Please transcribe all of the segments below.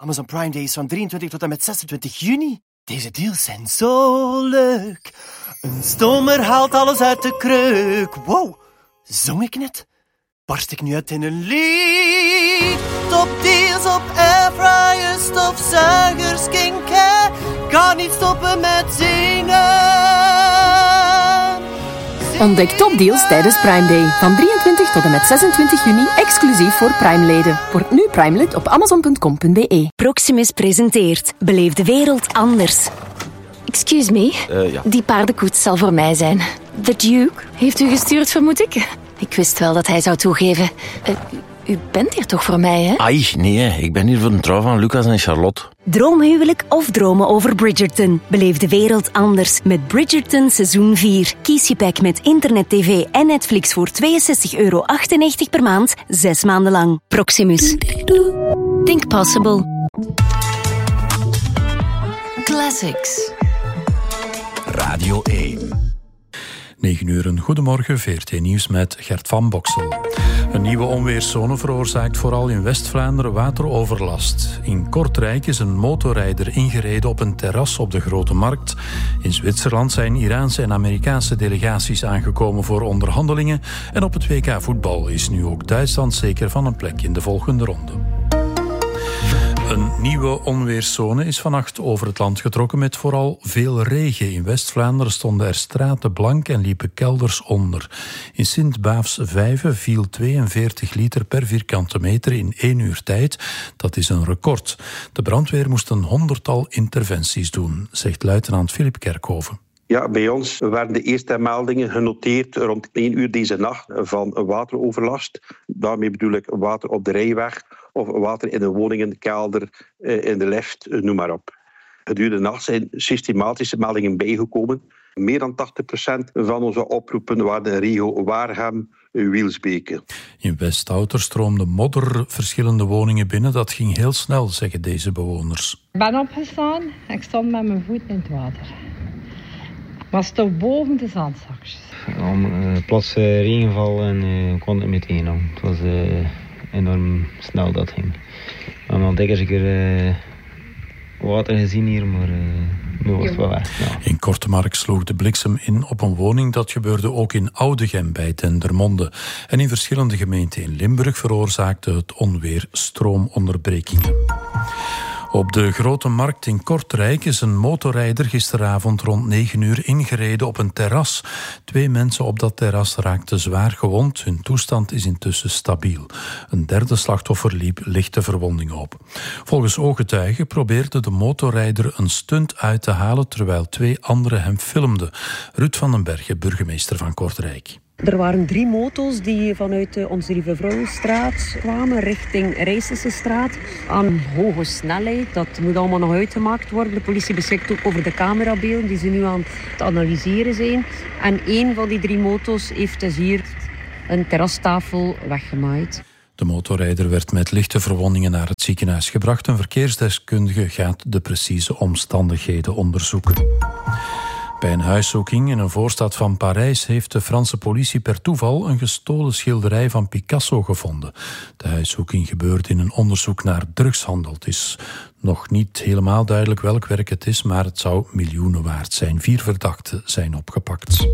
Amazon Prime Day is van 23 tot en met 26 juni. Deze deals zijn zo leuk. Een stomer haalt alles uit de kreuk. Wow, zong ik net? Barst ik nu uit in een lied? Topdeals op airfryers, stofzuigers, skincare. Kan niet stoppen met zingen. Ontdek topdeals tijdens Prime Day. Van 23 tot en met 26 juni, exclusief voor Prime-leden. Word nu Prime-lid op amazon.com.be. Proximus presenteert Beleef de wereld anders. Excuse me, Ja. Die paardenkoets zal voor mij zijn. The Duke heeft u gestuurd, vermoed ik? Ik wist wel dat hij zou toegeven. U bent hier toch voor mij, hè? Ai, nee, ik ben hier voor de trouw van Lucas en Charlotte. Droomhuwelijk of dromen over Bridgerton? Beleef de wereld anders met Bridgerton seizoen 4. Kies je pack met internet, tv en Netflix voor €62,98 per maand, 6 maanden lang. Proximus. Think possible. Classics. Radio 1. 9 uur, een goedemorgen, VRT Nieuws met Gert van Boksel. Een nieuwe onweerszone veroorzaakt vooral in West-Vlaanderen wateroverlast. In Kortrijk is een motorrijder ingereden op een terras op de Grote Markt. In Zwitserland zijn Iraanse en Amerikaanse delegaties aangekomen voor onderhandelingen. En op het WK voetbal is nu ook Duitsland zeker van een plek in de volgende ronde. Een nieuwe onweerszone is vannacht over het land getrokken met vooral veel regen. In West-Vlaanderen stonden er straten blank en liepen kelders onder. In Sint-Baafs-Vijve viel 42 liter per vierkante meter in 1 uur tijd. Dat is een record. De brandweer moest een 100-tal interventies doen, zegt luitenant Filip Kerkhoven. Ja, bij ons werden de eerste meldingen genoteerd rond 1 uur deze nacht van wateroverlast. Daarmee bedoel ik water op de rijweg of water in de woningen, kelder, in de lift, noem maar op. Gedurende de nacht zijn systematische meldingen bijgekomen. Meer dan 80% van onze oproepen waren in regio Waregem, Wielsbeke. In Westouter stroomde modder verschillende woningen binnen. Dat ging heel snel, zeggen deze bewoners. Ik ben opgestaan en ik stond met mijn voet in het water. Was toch boven de zandzakjes. Plots regenval en ik kon het meteen aan. Het was enorm snel dat ging. We hebben al dikwijls een keer water gezien hier, maar nu was het wel weg. Ja. In Kortemark sloeg de bliksem in op een woning. Dat gebeurde ook in Oudegem bij Dendermonde. En in verschillende gemeenten in Limburg veroorzaakte het onweer stroomonderbrekingen. Op de Grote Markt in Kortrijk is een motorrijder gisteravond rond 9 uur ingereden op een terras. 2 mensen op dat terras raakten zwaar gewond. Hun toestand is intussen stabiel. Een derde slachtoffer liep lichte verwondingen op. Volgens ooggetuigen probeerde de motorrijder een stunt uit te halen terwijl 2 anderen hem filmden. Ruud van den Bergen, burgemeester van Kortrijk. Er waren 3 moto's die vanuit onze Lieve Vrouwenstraat kwamen richting Rijssenstraat aan hoge snelheid. Dat moet allemaal nog uitgemaakt worden. De politie beschikt ook over de camerabeelden die ze nu aan het analyseren zijn. En 1 van die 3 moto's heeft dus hier een terrastafel weggemaaid. De motorrijder werd met lichte verwondingen naar het ziekenhuis gebracht. Een verkeersdeskundige gaat de precieze omstandigheden onderzoeken. Bij een huiszoeking in een voorstad van Parijs heeft de Franse politie per toeval een gestolen schilderij van Picasso gevonden. De huiszoeking gebeurt in een onderzoek naar drugshandel. Het is nog niet helemaal duidelijk welk werk het is, maar het zou miljoenen waard zijn. 4 verdachten zijn opgepakt.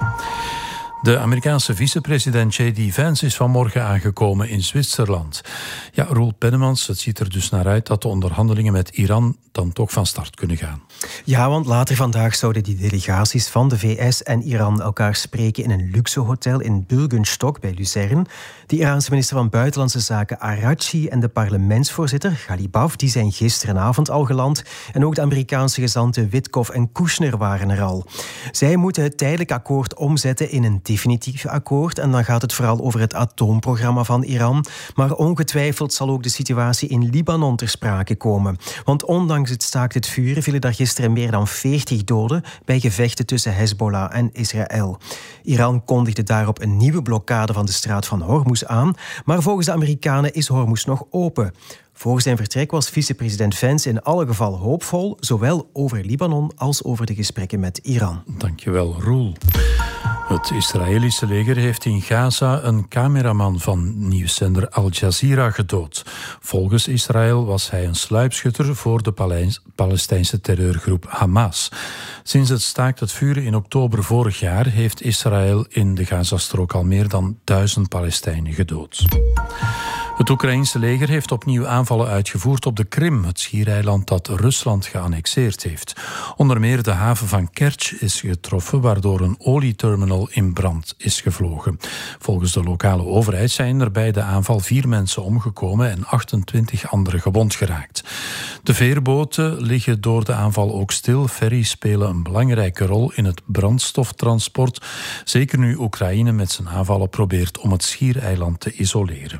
De Amerikaanse vicepresident J.D. Vance is vanmorgen aangekomen in Zwitserland. Ja, Roel Pennemans, het ziet er dus naar uit dat de onderhandelingen met Iran dan toch van start kunnen gaan. Ja, want later vandaag zouden die delegaties van de VS en Iran elkaar spreken in een luxe hotel in Bürgenstock bij Luzern. De Iraanse minister van Buitenlandse Zaken Araghchi en de parlementsvoorzitter Ghalibaf, die zijn gisteravond al geland. En ook de Amerikaanse gezanten Witkoff en Kushner waren er al. Zij moeten het tijdelijk akkoord omzetten in een definitief akkoord. En dan gaat het vooral over het atoomprogramma van Iran. Maar ongetwijfeld zal ook de situatie in Libanon ter sprake komen. Want ondanks het staakt het vuren vielen daar gisteren meer dan 40 doden bij gevechten tussen Hezbollah en Israël. Iran kondigde daarop een nieuwe blokkade van de straat van Hormuz aan. Maar volgens de Amerikanen is Hormuz nog open. Voor zijn vertrek was vicepresident Vance in alle geval hoopvol, zowel over Libanon als over de gesprekken met Iran. Dankjewel, Roel. Het Israëlische leger heeft in Gaza een cameraman van nieuwszender Al Jazeera gedood. Volgens Israël was hij een sluipschutter voor de Palestijnse terreurgroep Hamas. Sinds het staakt het vuren in oktober vorig jaar heeft Israël in de Gazastrook al meer dan 1000 Palestijnen gedood. Het Oekraïense leger heeft opnieuw aanvallen uitgevoerd op de Krim, het schiereiland dat Rusland geannexeerd heeft. Onder meer de haven van Kerch is getroffen, waardoor een olieterminal in brand is gevlogen. Volgens de lokale overheid zijn er bij de aanval 4 mensen omgekomen en 28 anderen gewond geraakt. De veerboten liggen door de aanval ook stil. Ferries spelen een belangrijke rol in het brandstoftransport, zeker nu Oekraïne met zijn aanvallen probeert om het schiereiland te isoleren.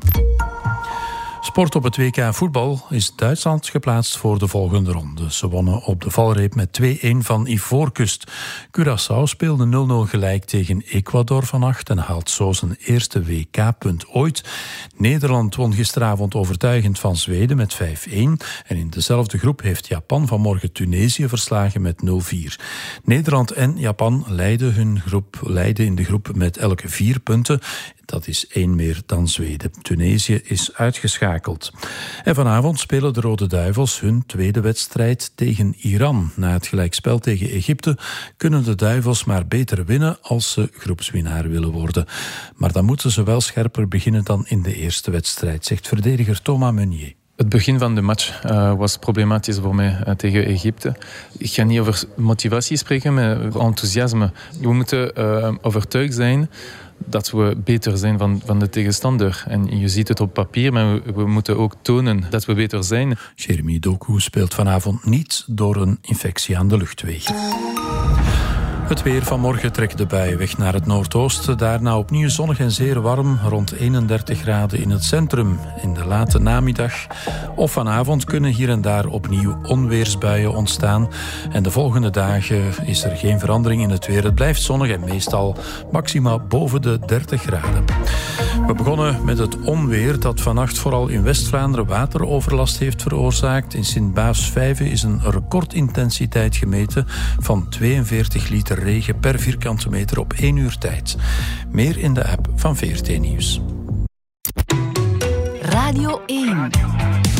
Sport op het WK voetbal is Duitsland geplaatst voor de volgende ronde. Ze wonnen op de valreep met 2-1 van Ivoorkust. Curaçao speelde 0-0 gelijk tegen Ecuador vannacht en haalt zo zijn eerste WK-punt ooit. Nederland won gisteravond overtuigend van Zweden met 5-1. En in dezelfde groep heeft Japan vanmorgen Tunesië verslagen met 0-4. Nederland en Japan leiden in de groep met elke 4 punten. Dat is 1 meer dan Zweden. Tunesië is uitgeschakeld. En vanavond spelen de Rode Duivels hun tweede wedstrijd tegen Iran. Na het gelijkspel tegen Egypte kunnen de Duivels maar beter winnen als ze groepswinnaar willen worden. Maar dan moeten ze wel scherper beginnen dan in de eerste wedstrijd, zegt verdediger Thomas Meunier. Het begin van de match was problematisch voor mij tegen Egypte. Ik ga niet over motivatie spreken, maar over enthousiasme. We moeten overtuigd zijn dat we beter zijn van de tegenstander. En je ziet het op papier, maar we moeten ook tonen dat we beter zijn. Jeremy Doku speelt vanavond niet door een infectie aan de luchtwegen. Het weer vanmorgen trekt de buien weg naar het noordoosten. Daarna opnieuw zonnig en zeer warm, rond 31 graden in het centrum. In de late namiddag of vanavond kunnen hier en daar opnieuw onweersbuien ontstaan. En de volgende dagen is er geen verandering in het weer. Het blijft zonnig en meestal maxima boven de 30 graden. We begonnen met het onweer dat vannacht vooral in West-Vlaanderen wateroverlast heeft veroorzaakt. In Sint-Baafs-Vijve is een recordintensiteit gemeten van 42 liter regen per vierkante meter op 1 uur tijd. Meer in de app van VRT Nieuws. Radio 1.